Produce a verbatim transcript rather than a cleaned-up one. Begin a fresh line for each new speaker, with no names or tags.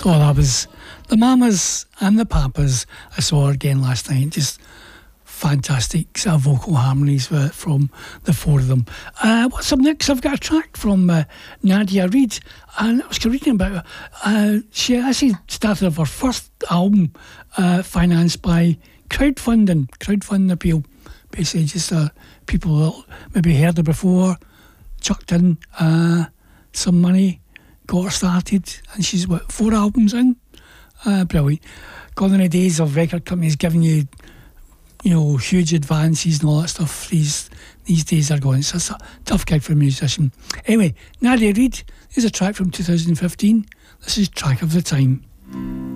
Oh, that was the Mamas and the Papas. I saw her again last night. Just fantastic sort of vocal harmonies uh, from the four of them. Uh, what's up next? I've got a track from uh, Nadia Reid, and I was reading about her. Uh, she actually started off her first album uh, financed by crowdfunding, crowdfunding appeal. Basically, just uh, people that maybe heard her before, chucked in uh, some money, got her started, and she's what, four albums in. Uh, brilliant. Gone in the days of record companies giving you, you know, huge advances and all that stuff. These these days are gone. It's just a tough gig for a musician. Anyway, Nadia Reid is a track from two thousand fifteen. This is Track of the Time.